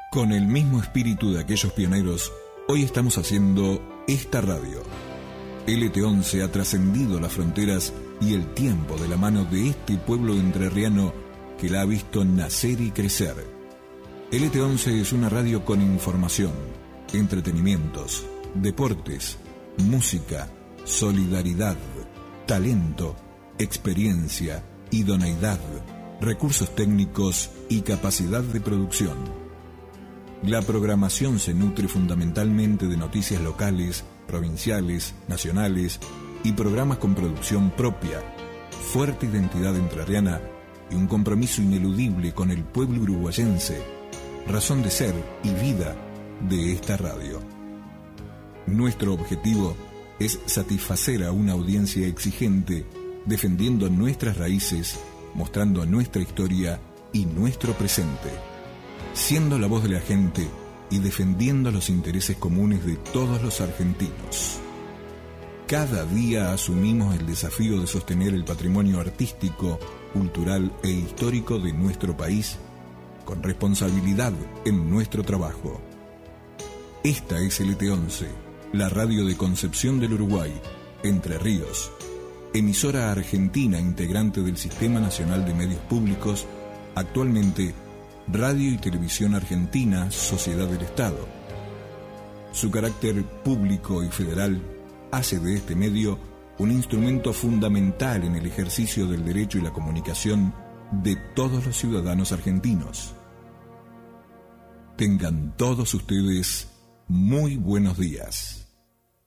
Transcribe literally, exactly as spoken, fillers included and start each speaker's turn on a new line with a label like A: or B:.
A: Con el mismo espíritu de aquellos pioneros, hoy estamos haciendo esta radio. L T once ha trascendido las fronteras y el tiempo de la mano de este pueblo entrerriano que la ha visto nacer y crecer. L T once es una radio con información, entretenimientos, deportes, música, solidaridad, talento, experiencia, idoneidad, recursos técnicos y capacidad de producción. La programación se nutre fundamentalmente de noticias locales, provinciales, nacionales y programas con producción propia, fuerte identidad entrerriana y un compromiso ineludible con el pueblo uruguayense, razón de ser y vida de esta radio. Nuestro objetivo es satisfacer a una audiencia exigente, defendiendo nuestras raíces, mostrando nuestra historia y nuestro presente, siendo la voz de la gente y defendiendo los intereses comunes de todos los argentinos. Cada día asumimos el desafío de sostener el patrimonio artístico, cultural e histórico de nuestro país con responsabilidad en nuestro trabajo. Esta es L T once, la radio de Concepción del Uruguay, Entre Ríos, emisora argentina integrante del Sistema Nacional de Medios Públicos, actualmente Radio y Televisión Argentina, Sociedad del Estado. Su carácter público y federal hace de este medio un instrumento fundamental en el ejercicio del derecho y la comunicación de todos los ciudadanos argentinos. Tengan todos ustedes muy buenos días.